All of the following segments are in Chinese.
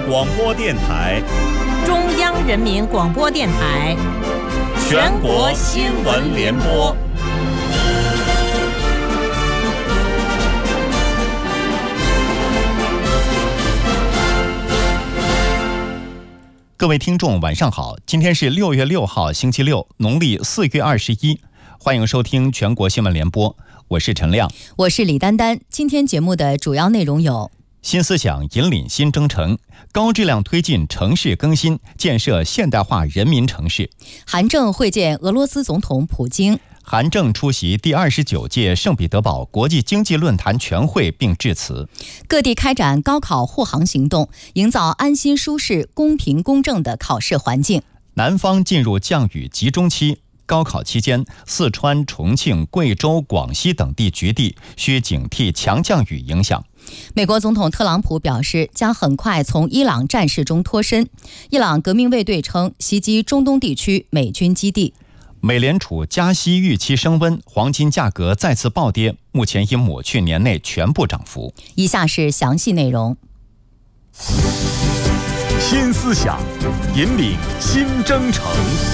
广播电台、 中央人民广播电台、 全国新闻联播。各位听众晚上好，今天是6月6号星期六，农历4月21，欢迎收听全国新闻联播，我是陈亮， 我是李丹丹。今天节目的主要内容有： 新思想引领新征程，高质量推进城市更新，建设现代化人民城市； 韩正会见俄罗斯总统普京； 韩正出席第29届圣彼得堡国际经济论坛全会并致辞。 各地开展高考护航行动，营造安心舒适、公平公正的考试环境。 南方进入降雨集中期，高考期间，四川、重庆、贵州、广西等地局地需警惕强降雨影响。 美国总统特朗普表示，将很快从伊朗战事中脱身。伊朗革命卫队称袭击中东地区美军基地。 美联储加息预期升温，黄金价格再次暴跌，目前已抹去年内全部涨幅。 以下是详细内容。 新思想引领新征程。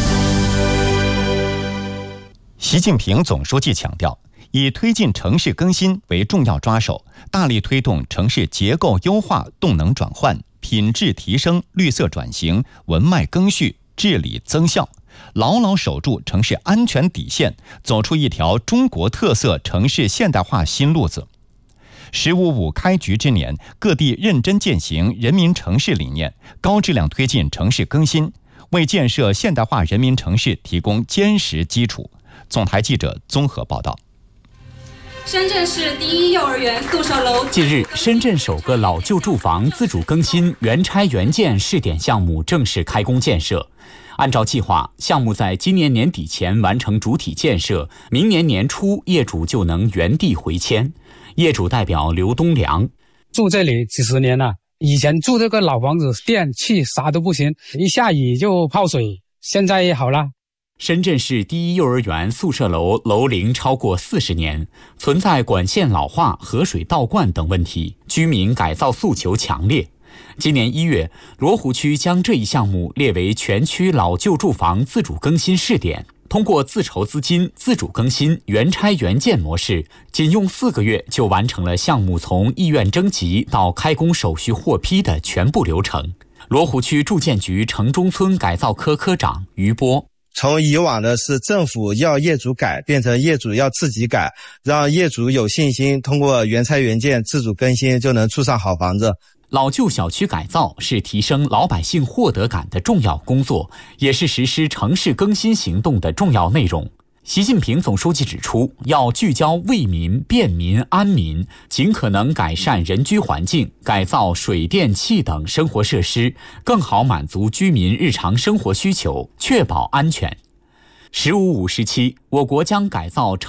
习近平总书记强调，以推进城市更新为重要抓手，大力推动城市结构优化、动能转换、品质提升、绿色转型、文脉更续、治理增效，牢牢守住城市安全底线，走出一条中国特色城市现代化新路子。“15+5”开局之年，各地认真践行人民城市理念，高质量推进城市更新，为建设现代化人民城市提供坚实基础。总台记者综合报道。 深圳市第一幼儿园宿舍楼近日，深圳首个老旧住房自主更新原拆原建试点项目正式开工建设。按照计划，项目在今年年底前完成主体建设，明年年初业主就能原地回迁。业主代表刘东良： 住这里几十年了，以前住这个老房子，电气啥都不行，一下雨就泡水，现在也好了。 深圳市第一幼儿园宿舍楼楼龄超过40年，存在管线老化、河水倒灌等问题，居民改造诉求强烈。今年1月，罗湖区将这一项目列为全区老旧住房自主更新试点，通过自筹资金、自主更新、原拆原建模式，仅用4个月就完成了项目从意愿征集到开工手续获批的全部流程。罗湖区住建局城中村改造科科长于波： 从以往的是政府要业主改，变成业主要自己改，让业主有信心通过原拆原建自主更新就能住上好房子。 老旧小区改造是提升老百姓获得感的重要工作，也是实施城市更新行动的重要内容。习近平总书记指出，要聚焦为民、便民、安民，尽可能改善人居环境，改造水电气等生活设施，更好满足居民日常生活需求，确保安全。“15+5”时期，我国将改造城